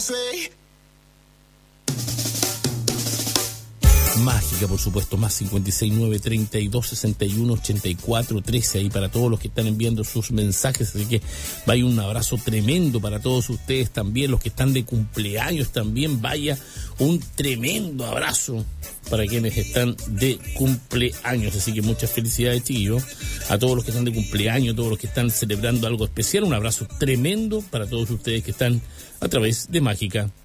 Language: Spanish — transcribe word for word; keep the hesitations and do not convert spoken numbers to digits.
Mágica, por supuesto, más cincuenta y seis, nueve, treinta y dos, sesenta y uno, ochenta y cuatro, trece, ahí para todos los que están enviando sus mensajes, así que vaya un abrazo tremendo para todos ustedes también, los que están de cumpleaños también, vaya un tremendo abrazo para quienes están de cumpleaños, así que muchas felicidades, chiquillos, a todos los que están de cumpleaños, todos los que están celebrando algo especial, un abrazo tremendo para todos ustedes que están a través de Mágica